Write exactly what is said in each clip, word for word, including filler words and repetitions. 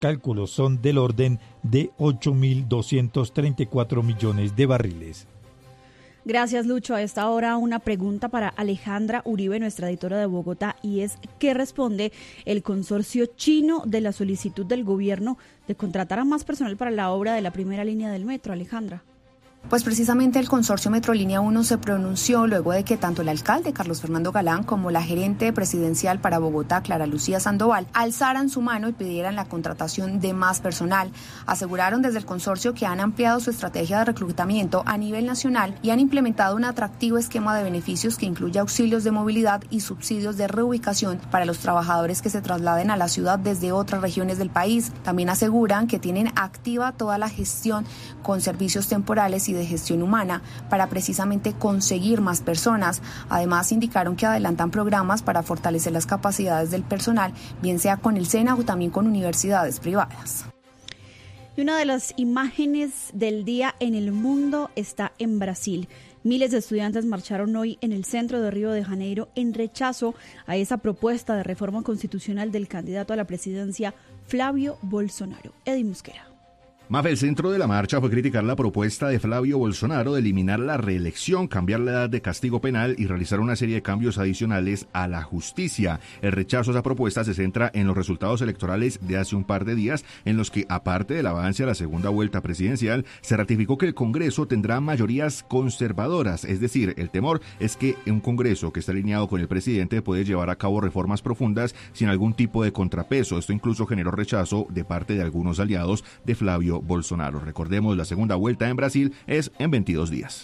cálculos son del orden de ocho mil doscientos treinta y cuatro millones de barriles. Gracias, Lucho. A esta hora una pregunta para Alejandra Uribe, nuestra editora de Bogotá, y es ¿qué responde el consorcio chino de la solicitud del gobierno de contratar a más personal para la obra de la primera línea del metro? Alejandra. Pues precisamente el consorcio Metrolínea uno se pronunció luego de que tanto el alcalde Carlos Fernando Galán como la gerente presidencial para Bogotá, Clara Lucía Sandoval, alzaran su mano y pidieran la contratación de más personal. Aseguraron desde el consorcio que han ampliado su estrategia de reclutamiento a nivel nacional y han implementado un atractivo esquema de beneficios que incluye auxilios de movilidad y subsidios de reubicación para los trabajadores que se trasladen a la ciudad desde otras regiones del país. También aseguran que tienen activa toda la gestión con servicios temporales y de gestión humana para precisamente conseguir más personas. Además, indicaron que adelantan programas para fortalecer las capacidades del personal, bien sea con el SENA o también con universidades privadas. Y una de las imágenes del día en el mundo está en Brasil. Miles de estudiantes marcharon hoy en el centro de Río de Janeiro en rechazo a esa propuesta de reforma constitucional del candidato a la presidencia Flavio Bolsonaro. Eddie Mosquera. Mafe, el centro de la marcha fue criticar la propuesta de Flavio Bolsonaro de eliminar la reelección, cambiar la edad de castigo penal y realizar una serie de cambios adicionales a la justicia. El rechazo a esa propuesta se centra en los resultados electorales de hace un par de días, en los que, aparte del avance a la segunda vuelta presidencial, se ratificó que el Congreso tendrá mayorías conservadoras. Es decir, el temor es que un Congreso que está alineado con el presidente puede llevar a cabo reformas profundas sin algún tipo de contrapeso. Esto incluso generó rechazo de parte de algunos aliados de Flavio Bolsonaro. Recordemos, la segunda vuelta en Brasil es en veintidós días.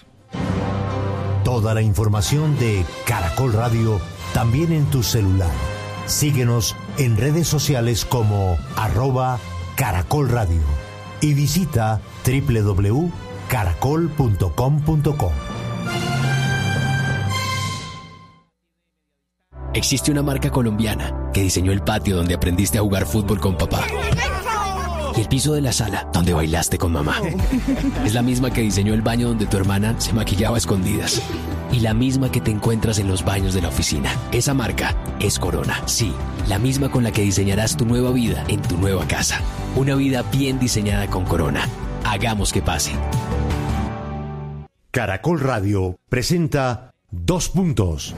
Toda la información de Caracol Radio también en tu celular. Síguenos en redes sociales como arroba Caracol Radio y visita doble u doble u doble u punto caracol punto com punto co. Existe una marca colombiana que diseñó el patio donde aprendiste a jugar fútbol con papá. Y el piso de la sala donde bailaste con mamá. Es la misma que diseñó el baño donde tu hermana se maquillaba a escondidas. Y la misma que te encuentras en los baños de la oficina. Esa marca es Corona. Sí, la misma con la que diseñarás tu nueva vida en tu nueva casa. Una vida bien diseñada con Corona. Hagamos que pase. Caracol Radio presenta Dos Puntos.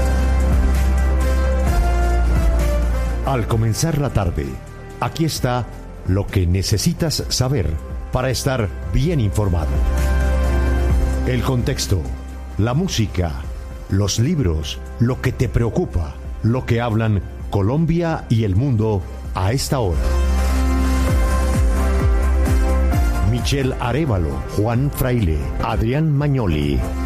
Al comenzar la tarde, aquí está lo que necesitas saber para estar bien informado. El contexto, la música, los libros, lo que te preocupa, lo que hablan Colombia y el mundo a esta hora. Michelle Arévalo, Juan Fraile, Adrián Magnoli.